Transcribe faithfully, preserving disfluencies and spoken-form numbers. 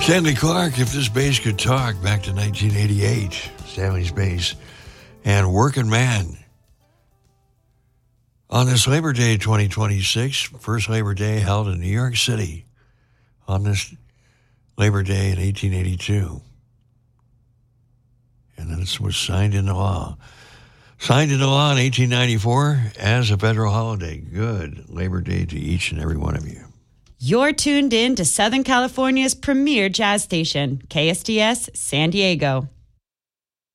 Stanley Clark, If This Bass Could Talk, back to nineteen eighty-eight. Stanley's Bass and Working Man. On this Labor Day twenty twenty-six, first Labor Day held in New York City on this Labor Day in eighteen eighty-two. And then it was signed into law. Signed into law in eighteen ninety-four as a federal holiday. Good Labor Day to each and every one of you. You're tuned in to Southern California's premier jazz station, K S D S San Diego.